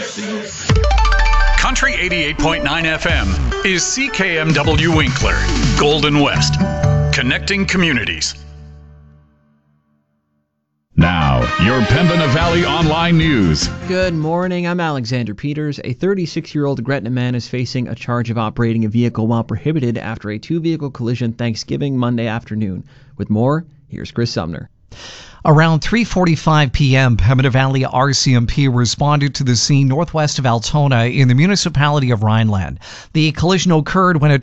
Country 88.9 FM is CKMW Winkler, Golden West, connecting communities. Now, your Pembina Valley Online News. Good morning, I'm Alexander Peters. A 36-year-old Gretna man is facing a charge of operating a vehicle while prohibited after a two-vehicle collision Thanksgiving Monday afternoon. With more, here's Chris Sumner. Around 3:45 p.m., Pembina Valley RCMP responded to the scene northwest of Altona in the municipality of Rhineland. The collision occurred when a